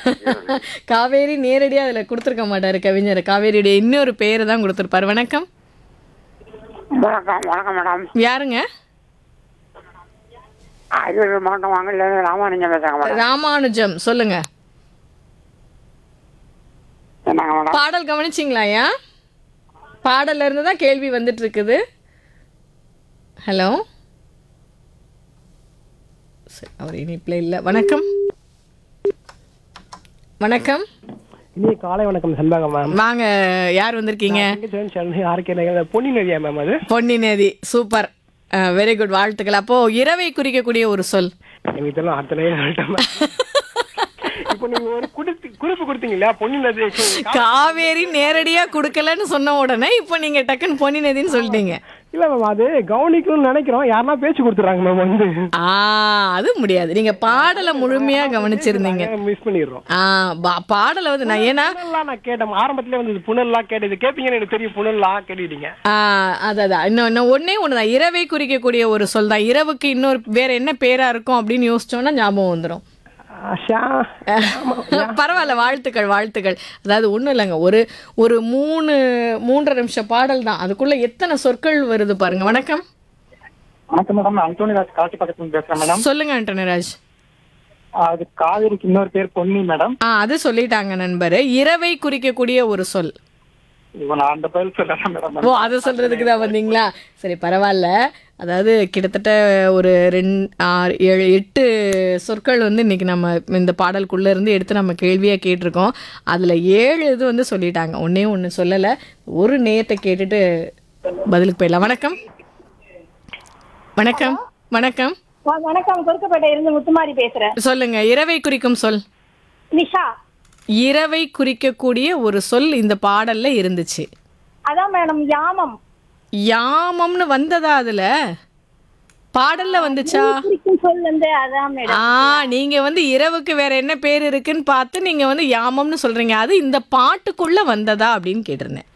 காவேரி நேரடியா அதுல கொடுத்துருக்க மாட்டாரு கவிஞர். காவேரியுடைய இன்னொரு பேரை தான் கொடுத்துருப்பாரு. வணக்கம். வணக்கம் வணக்கம் மேடம். யாருங்க? அரியலூர் மாவட்டம் வாங்கல ராமானுஜம் பேசுறாங்க மேடம். ராமானுஜம், சொல்லுங்க. என்னங்க மேடம்? பாடல் கவனிச்சிங்களாயா? பாடல்ல இருந்து தான் கேள்வி வந்துட்டு இருக்குது. ஹலோ, சரி, அவர் இனிப்புல இல்ல. வணக்கம். வணக்கம். இனிய காலை வணக்கம் செண்பகம் மேம். வாங்க, யார் வந்திருக்கீங்க? பொன்னி நதியா மேம்? அது பொன்னி நதி. சூப்பர், வெரி குட், வாழ்த்துக்கள். அப்போ இரவை குறிக்கக்கூடிய ஒரு சொல். எனக்கு இதெல்லாம் அடுத்த இப்போ நீங்க ஒரு குறிப்பு கொடுத்தீங்களா பொன்னி நதி? காவேரி நேரடியா குடுக்கலன்னு சொன்ன உடனே இப்போ நீங்க டக்குன்னு பொன்னி நதின்னு சொல்லிட்டீங்க. இல்ல மேம், அது கவனிக்கணும்னு நினைக்கிறோம், யாருன்னா பேச்சு கொடுத்துறாங்க மேம் வந்து. அது முடியாது. நீங்க பாடலை முழுமையா கவனிச்சிருந்தீங்க. மிஸ் பண்ணிடுறோம். பாடலை வந்து நான் ஏன்னா நான் கேட்டேன் ஆரம்பத்திலே வந்து புனல்லாம் கேட்டது கேட்பீங்கன்னு எனக்கு தெரியும். புனல்லாம் கேட்டுட்டீங்க. அதான் இன்னும் ஒன்னே ஒண்ணுதான், இரவை குறிக்கக்கூடிய ஒரு சொல் தான். இரவுக்கு இன்னொரு வேற என்ன பேரா இருக்கும் அப்படின்னு யோசிச்சோம்னா ஞாபகம் வந்துடும். பரவாயில்ல, வாழ்த்துக்கள் வாழ்த்துக்கள். அதாவது ஒண்ணும் இல்லைங்க, ஒரு 3.5 நிமிஷம் பாடல் தான், அதுக்குள்ள எத்தனை சொற்கள் வருது பாருங்க. வணக்கம். வணக்கம் மேடம். அந்தோனிராஜ் காசி பக்கத்துல பேசுறேன் மேடம். சொல்லுங்க அந்தோனிராஜ். அது காவேரிக்கு இன்னொரு பேர் பொன்னி மேடம். அது சொல்லிட்டாங்க நண்பர். இரவை குறிக்கக்கூடிய ஒரு சொல். நான் அந்த பேர் சொல்றேன் மேடம். ஓ, அதை சொல்றதுக்கு தான் வந்தீங்களா? சரி, பரவாயில்ல. அதாவது கிட்டத்தட்ட ஒரு 2, 6, 7, 8 சொற்கள் வந்து இன்னைக்கு நம்ம இந்த பாடலுக்குள்ள இருந்து எடுத்து நம்ம கேள்வியாக கேட்டிருக்கோம். அதில் 7 இது வந்து சொல்லிட்டாங்க, ஒன்னே ஒன்று சொல்லலை. ஒரு நேயத்தை கேட்டுட்டு பதிலுக்கு போயிடலாம். வணக்கம். வணக்கம். வணக்கம். வணக்கம், கொருக்கப்பேட்டை இருந்து முத்துமாரி பேசுறேன். சொல்லுங்க, இரவை குறிக்கும் சொல். நிஷா. இரவை குறிக்கக்கூடிய ஒரு சொல் இந்த பாடல்ல இருந்துச்சு. அதான் மேடம், யாமம். யாமம்னு வந்ததா? அதுல பாடல்ல வந்துச்சா? சொல் வந்து அதான் மேடம். நீங்க வந்து இரவுக்கு வேற என்ன பேர் இருக்குன்னு பார்த்து நீங்க வந்து யாமம்னு சொல்றீங்க. அது இந்த பாட்டுக்குள்ள வந்ததா அப்படின்னு கேட்டிருந்தேன்.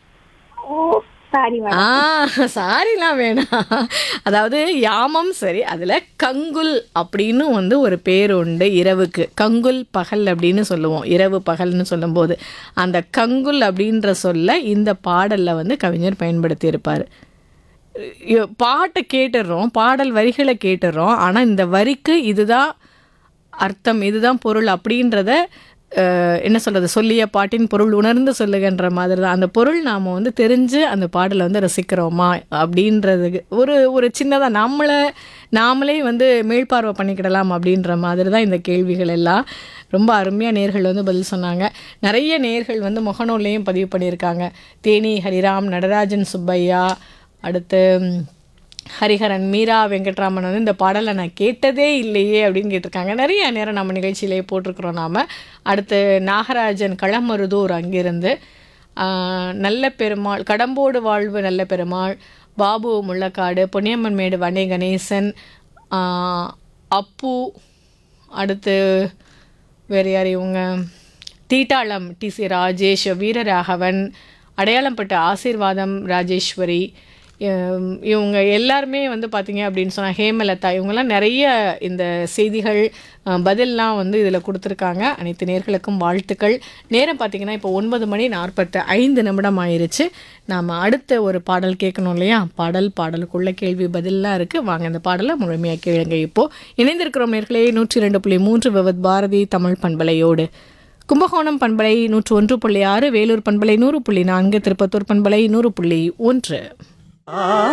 சாரிலாம் வேணாம். அதாவது யாமம் சரி, அதுல கங்குல் அப்படின்னு வந்து ஒரு பேர் உண்டு இரவுக்கு. கங்குல் பகல் அப்படின்னு சொல்லுவோம், இரவு பகல்னு சொல்லும்போது அந்த கங்குல் அப்படின்ற சொல்ல இந்த பாடல்ல வந்து கவிஞர் பயன்படுத்தி இருப்பார். பாட்டை கேட்டுடுறோம், பாடல் வரிகளை கேட்டுடுறோம், ஆனால் இந்த வரிக்கு இதுதான் அர்த்தம், இதுதான் பொருள் அப்படின்றத என்ன சொல்கிறது, சொல்லிய பாட்டின் பொருள் உணர்ந்து சொல்லுகின்ற மாதிரி தான் அந்த பொருள். நாம் வந்து தெரிஞ்சு அந்த பாடலை வந்து ரசிக்கிறோமா அப்படின்றதுக்கு ஒரு சின்னதாக நாமளே வந்து மீள்பார்வை பண்ணிக்கிடலாம் அப்படின்ற மாதிரி தான் இந்த கேள்விகள் எல்லாம். ரொம்ப அருமையாக நேர்கள் வந்து பதில் சொன்னாங்க. நிறைய நேர்கள் வந்து முகநூல்லையும் பதிவு பண்ணியிருக்காங்க. தேனி ஹரிராம், நடராஜன் சுப்பையா, அடுத்து ஹரிஹரன், மீரா வெங்கட்ராமன் வந்து இந்த பாடலை நான் கேட்டதே இல்லையே அப்படின்னு கேட்டிருக்காங்க. நிறைய நேரம் நம்ம நிகழ்ச்சியிலே போட்டிருக்கிறோம் நாம். அடுத்து நாகராஜன் களமருதூர் அங்கிருந்து, நல்ல பெருமாள், கடம்போடு வாழ்வு நல்ல பெருமாள், பாபு முள்ளக்காடு, பொன்னியம்மன் மேடு வனே கணேசன், அப்பு, அடுத்து வேறு யார் இவங்க, தீட்டாளம் டிசி ராஜேஷ், வீரராகவன், அடையாளம்பட்ட ஆசீர்வாதம் ராஜேஸ்வரி, இவங்க எல்லாருமே வந்து பார்த்திங்க அப்படின்னு சொன்னால் ஹேமலதா, இவங்கெல்லாம் நிறைய இந்த செய்திகள் பதிலெலாம் வந்து இதில் கொடுத்துருக்காங்க. அனைத்து நேர்களுக்கும் வாழ்த்துக்கள். நேரம் பார்த்திங்கன்னா இப்போ 9:45 ஆயிடுச்சு. நாம் அடுத்த ஒரு பாடல் கேட்கணும் இல்லையா? பாடலுக்குள்ள கேள்வி பதிலெலாம் இருக்குது. வாங்க இந்த பாடலை முழுமையாக கேளுங்க. இப்போது இணைந்திருக்கிறோம் நேர்களே 102.3 விவத் பாரதி தமிழ் பண்பலையோடு. கும்பகோணம் பண்பலை 101.6, வேலூர் பண்பலை 100.4, திருப்பத்தூர் பண்பலை 100.1.